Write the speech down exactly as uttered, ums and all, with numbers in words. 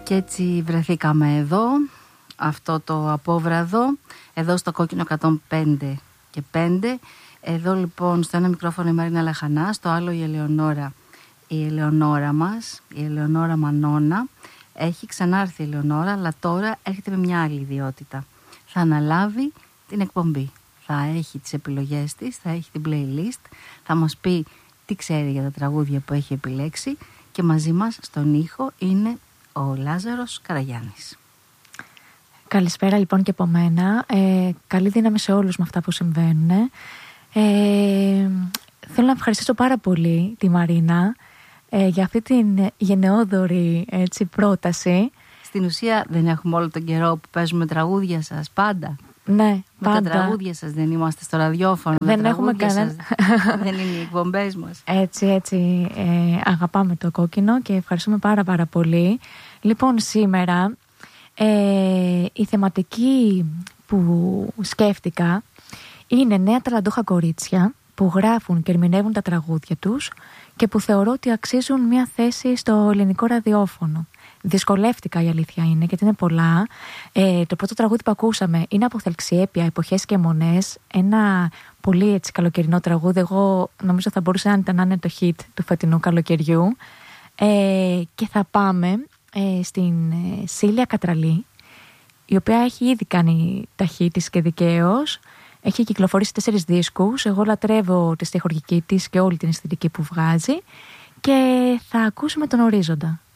Και έτσι βρεθήκαμε εδώ, αυτό το απόβραδο, εδώ στο Κόκκινο εκατόν πέντε και πέντε. Εδώ λοιπόν στο ένα μικρόφωνο η Μαρίνα Λαχανά, στο άλλο η Ελεονόρα, η Ελεονόρα μας, η Ελεονόρα Μανώνα. Έχει ξανάρθει η Ελεονόρα, αλλά τώρα έρχεται με μια άλλη ιδιότητα. Θα αναλάβει την εκπομπή. Θα έχει τις επιλογές της, θα έχει την playlist, θα μας πει τι ξέρει για τα τραγούδια που έχει επιλέξει και μαζί μας στον ήχο είναι ο Λάζαρος Καραγιάννης. Καλησπέρα λοιπόν και από μένα. Ε, καλή δύναμη σε όλους με αυτά που συμβαίνουν. Ε, θέλω να ευχαριστήσω πάρα πολύ τη Μαρίνα ε, για αυτή την γενναιόδορη έτσι, πρόταση. Στην ουσία δεν έχουμε όλο τον καιρό που παίζουμε τραγούδια σας πάντα. Ναι, πάντα. Με τα τραγούδια σας δεν είμαστε στο ραδιόφωνο. Δεν έχουμε κανένα. Δεν είναι οι εκπομπές μας. Έτσι, έτσι. Ε, αγαπάμε το Κόκκινο και ευχαριστούμε πάρα πάρα πολύ. Λοιπόν, σήμερα ε, η θεματική που σκέφτηκα είναι νέα ταλαντούχα κορίτσια που γράφουν και ερμηνεύουν τα τραγούδια τους και που θεωρώ ότι αξίζουν μια θέση στο ελληνικό ραδιόφωνο. Δυσκολεύτηκα, η αλήθεια είναι, γιατί είναι πολλά. Ε, το πρώτο τραγούδι που ακούσαμε είναι από Θελξιέπεια, Εποχές και Μονές. Ένα πολύ έτσι καλοκαιρινό τραγούδι. Εγώ νομίζω θα μπορούσε να ήταν να είναι το hit του φετινού καλοκαιριού. Ε, και θα πάμε ε, στην ε, Σίλια Κατραλή, η οποία έχει ήδη κάνει τα hit της και δικαίως. Έχει κυκλοφορήσει τέσσερις δίσκους. Εγώ λατρεύω τη στιχουργική της και όλη την αισθητική που βγάζει. Και θα ακούσουμε τον Ορίζοντα.